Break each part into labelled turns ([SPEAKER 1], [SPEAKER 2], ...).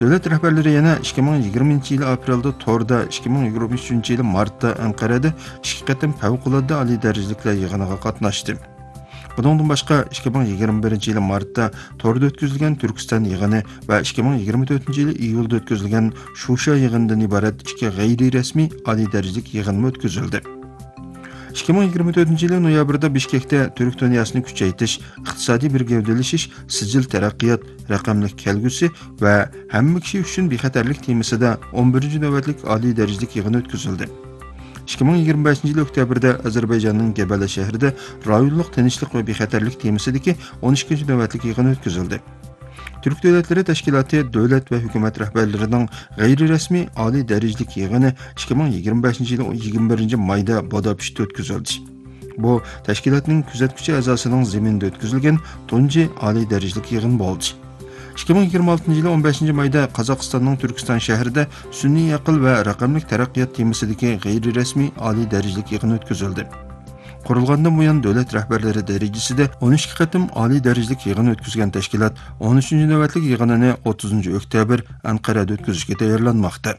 [SPEAKER 1] Davlat rahbarlari yana 2020 yili aprelda To'rda, 2023 yili martda Anqarada ikki qatim favqulodda oliy darajaliklar yig'iniga qatnashdi. Bundan başqa 2021 yili martda To'rda o'tkazilgan Turkiston yig'ini va 2024 yili iyulda o'tkazilgan Shusha yig'inidan iborat ikki g'ayri rasmiy oliy darajalik yig'in o'tkazildi. 2024 yili noyabrda Bishkekda Türk dunyosini kuchaytirish, iqtisodiy bir gavdalashish, sijil taraqqiyot, raqamlik kelgusi va hamma kishi uchun bexatarlik temasida 11-navbatlik oliy darajalik yig'in o'tkazildi. 2025 yili oktyabrda Ozarbayjonning Gabala shahrida rayonlik tinchlik va bexatarlik temasidagi 12-navbatlik yig'in o'tkazildi. Türk Devletleri Teşkilatı davlat va hukumat rahbarlarining g'ayri rasmiy oliy darajalik yig'ini 2025 yili 21-mayda Budapeshtda o'tkazildi. Bu tashkilotning kuzatuvchi a'zosining zaminida o'tkazilgan tunji oliy darajalik yig'in bo'ldi. 2026 yili 15-mayda Qozog'istonning Turkiston shahrida sun'iy aql va raqamlik taraqqiyot temasidagi g'ayri rasmiy oliy darajalik yig'in o'tkazildi. Qurilgandan buyon davlat rahbarlari darajasida 12 qatim oliy darajalik yig'in o'tkazgan tashkilot 13-navbatlik yig'inini 30-oktyabr Anqarada o'tkazishga tayyorlanmoqda.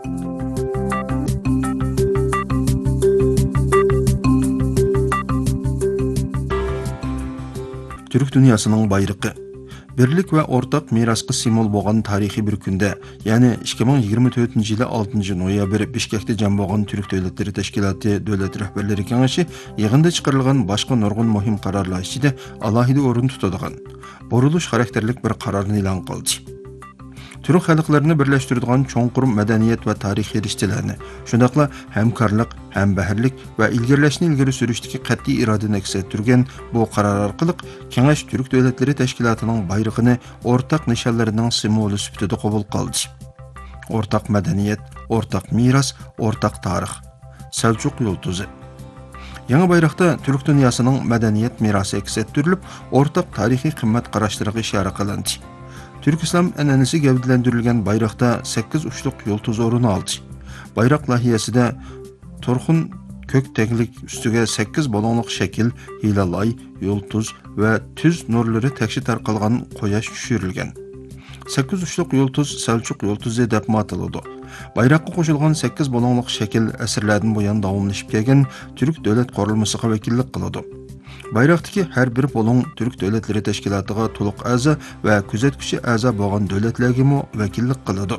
[SPEAKER 1] Türk dunyosining bayrog'i birlik va o'rtaq merosga simvol bo'lgan tarixiy bir kunda, ya'ni 2024 yili 6-noyabr Bishkekda jam bo'lgan Türk Davlatlari Tashkiloti davlat rahbarlari kengashi yig'inda chiqarilgan boshqa nurg'un muhim qarorlar ichida alohida o'rin tutadigan burilish xarakterlik bir qarorni e'lon qildi. Türk xalqlarini birlashtiradigan cho'nqur madaniyat va tarix rishtalarni, shundaqla hamkorlik, hambaharlik va ilgirlashni ilgari surishdagi qat'iy irodani aks ettirgan bu qaror orqali Kengash Türk Davlatlari Tashkilotining bayrog'ini o'rtaq nishonlarining simvoli sifatida qabul qildi. O'rtaq madaniyat, o'rtaq meros, o'rtaq tarix. Selçuk yulduzi. Yangi bayroqda Türk dunyosining madaniyat merosi aks ettirilib, o'rtaq tarixiy qimmat qarashlariga ishora qilindi. Türk İslam an'anasi gavdalantirilgan bayroqda 8 uchliq yulduz o'rin oldi. Bayroq lohiyasida turxun ko'k taglik ustiga 8 balonliq shakl, hilal-oy, yulduz va tuz nurlari takshi tarqalgan quyosh tushirilgan. 8 uchliq yulduz Selçuk yulduzi deb ataladi. Bayroqqa qo'shilgan 8 balonliq shakl asrlardan buyon davomlashib kelgan Türk davlat qurilmasiga vakillik qiladi. Bayroqdagi har bir bolon Türk Davlatlari Tashkilotiga to'liq a'zo va kuzatuvchi a'zo bo'lgan davlatlarga vakillik qiladi.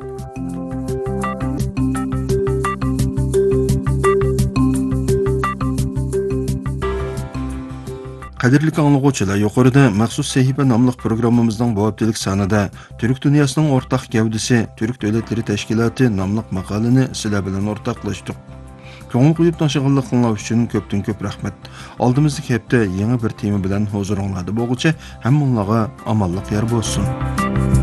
[SPEAKER 1] Qadrli anglag'uvchilar, yuqorida maxsus sahifa nomli programmamizning bu haftalik sonida Türk dunyosining o'rtaq gavdasi Türk Davlatlari Tashkiloti nomli maqolani sizlar bilan o'rtoqlashdik. Ko'ngil qo'yib tomoshabinlar uchun ko'pdan ko'p rahmat. Oldimizdagi hafta yangi bir tema bilan huzuringizda bo'lguncha hammangizga omonlik yor bo'lsin.